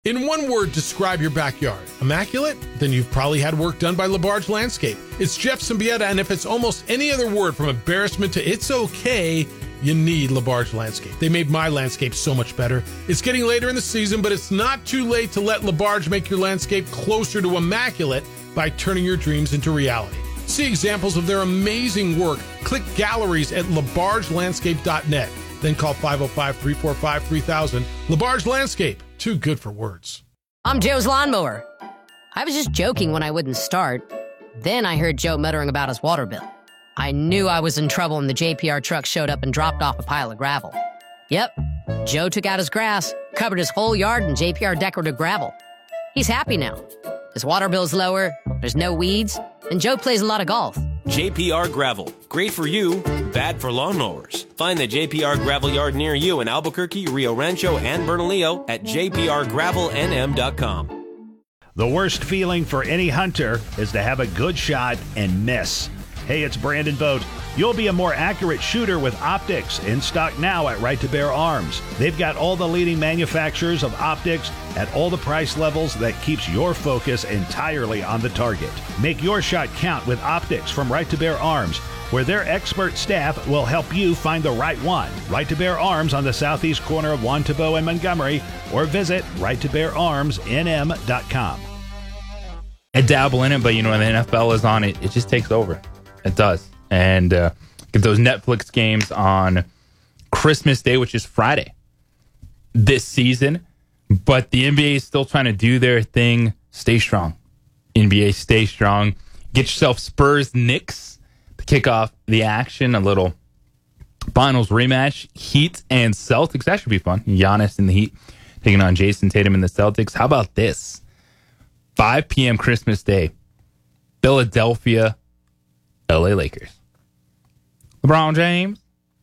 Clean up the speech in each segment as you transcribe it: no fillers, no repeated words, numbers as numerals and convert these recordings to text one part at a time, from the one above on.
In one word, describe your backyard. Immaculate? Then you've probably had work done by LaBarge Landscape. It's Jeff Symbieta, and if it's almost any other word from embarrassment to it's okay, you need LaBarge Landscape. They made my landscape so much better. It's getting later in the season, but it's not too late to let LaBarge make your landscape closer to immaculate by turning your dreams into reality. See examples of their amazing work. Click galleries at labargelandscape.net. Then call 505-345-3000. LaBarge Landscape. Too good for words. I'm Joe's lawnmower. I was just joking when I wouldn't start. Then I heard Joe muttering about his water bill. I knew I was in trouble when the JPR truck showed up and dropped off a pile of gravel. Yep, Joe took out his grass, covered his whole yard in JPR decorative gravel. He's happy now. His water bill's lower, there's no weeds, and Joe plays a lot of golf. JPR Gravel. Great for you, bad for lawnmowers. Find the JPR Gravel yard near you in Albuquerque, Rio Rancho, and Bernalillo at jprgravelnm.com. The worst feeling for any hunter is to have a good shot and miss. Hey, it's Brandon Vogt. You'll be a more accurate shooter with optics, in stock now at Right to Bear Arms. They've got all the leading manufacturers of optics at all the price levels that keeps your focus entirely on the target. Make your shot count with optics from Right to Bear Arms, where their expert staff will help you find the right one. Right to Bear Arms on the southeast corner of Juan Tabo and Montgomery, or visit righttobeararmsnm.com. I dabble in it, but when the NFL is on, it just takes over. It does. And get those Netflix games on Christmas Day, which is Friday this season. But the NBA is still trying to do their thing. Stay strong. NBA, stay strong. Get yourself Spurs Knicks to kick off the action. A little finals rematch. Heat and Celtics. That should be fun. Giannis in the Heat taking on Jason Tatum in the Celtics. How about this? 5 p.m. Christmas Day. Philadelphia, LA Lakers. LeBron James.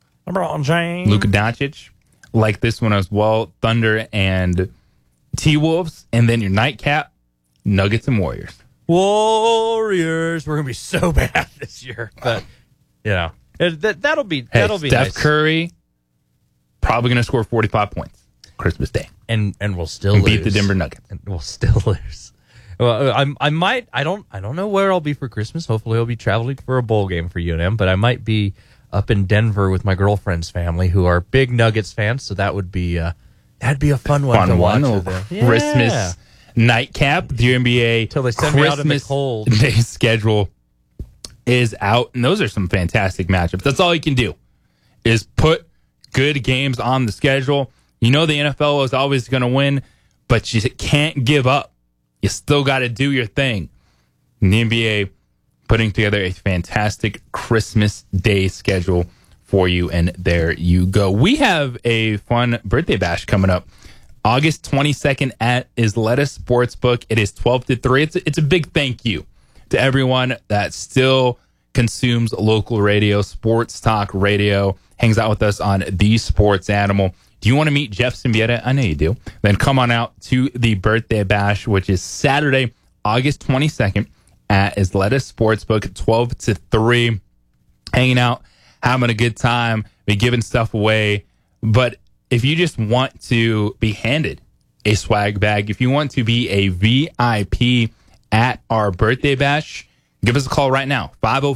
Luka Doncic. Like this one as well. Thunder and T-Wolves. And then your nightcap, Nuggets and Warriors. Warriors. We're going to be so bad this year. But, that'll be Steph nice. Curry, probably going to score 45 points Christmas Day. And we'll still lose. Beat the Denver Nuggets. And we'll still lose. Well, I don't know where I'll be for Christmas. Hopefully I'll be traveling for a bowl game for UNM, but I might be up in Denver with my girlfriend's family who are big Nuggets fans, so that would be that'd be a fun one to watch. Christmas nightcap. The NBA until they send me out in the cold. Day schedule is out, and those are some fantastic matchups. That's all you can do is put good games on the schedule. The NFL is always going to win, but you can't give up. You still got to do your thing. And the NBA putting together a fantastic Christmas Day schedule for you, and there you go. We have a fun birthday bash coming up August 22nd at Isleta Sportsbook. It is 12 to 3. It's a big thank you to everyone that still consumes local radio, sports talk radio, hangs out with us on The Sports Animal. Do you want to meet Jeff Symbieta? I know you do. Then come on out to the birthday bash, which is Saturday, August 22nd at Isleta Sportsbook, 12 to 3. Hanging out, having a good time, be giving stuff away. But if you just want to be handed a swag bag, if you want to be a VIP at our birthday bash, give us a call right now,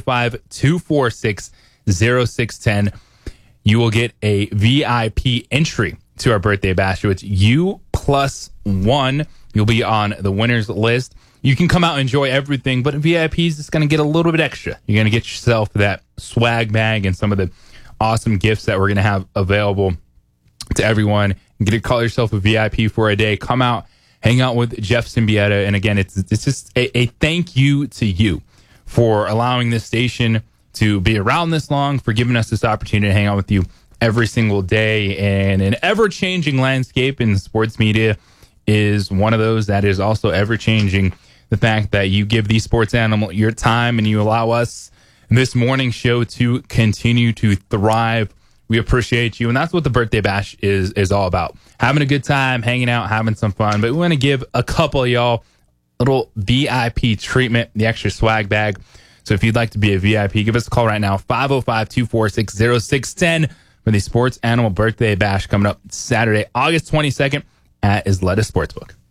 505-246-0610. You will get a VIP entry to our birthday bash. So it's you plus one. You'll be on the winners list. You can come out and enjoy everything, but VIP is just going to get a little bit extra. You're going to get yourself that swag bag and some of the awesome gifts that we're going to have available to everyone. You get to call yourself a VIP for a day. Come out, hang out with Jeff Symbieta. And again, it's just a thank you to you for allowing this station to be around this long, for giving us this opportunity to hang out with you every single day. And an ever-changing landscape in sports media is one of those that is also ever-changing. The fact that you give the Sports Animal your time and you allow us this morning show to continue to thrive. We appreciate you. And that's what the birthday bash is all about. Having a good time, hanging out, having some fun. But we want to give a couple of y'all a little VIP treatment, the extra swag bag. So if you'd like to be a VIP, give us a call right now, 505-246-0610 for the Sports Animal Birthday Bash coming up Saturday, August 22nd at Isleta Sportsbook.